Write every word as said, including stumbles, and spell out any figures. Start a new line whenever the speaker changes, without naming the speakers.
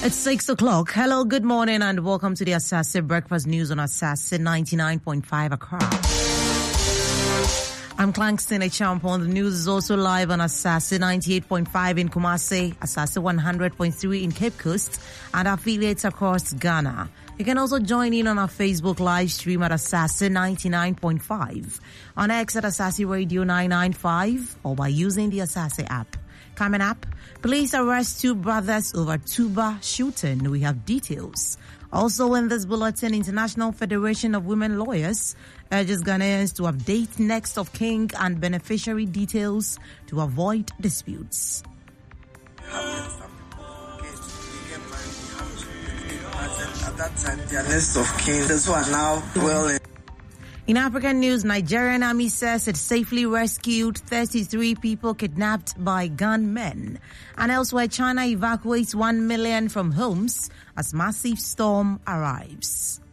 It's six o'clock. Hello, good morning, and welcome to the Asase Breakfast News on Asase ninety-nine point five Accra. I'm Clangston Echampon. The news is also live on Asase ninety-eight point five in Kumasi, Asase one hundred point three in Cape Coast, and affiliates across Ghana. You can also join in on our Facebook live stream at Asase ninety-nine point five, on X at Asase Radio nine ninety-five, or by using the Asase app. Coming up, police arrest two brothers over Tuba shooting. We have details. Also in this bulletin, International Federation of Women Lawyers urges Ghanaians to update next of kin and beneficiary details to avoid disputes.
At that time, their list of kin, those who are now well.
In African news, Nigerian army says it safely rescued thirty-three people kidnapped by gunmen. And elsewhere, China evacuates one million from homes as massive storm arrives.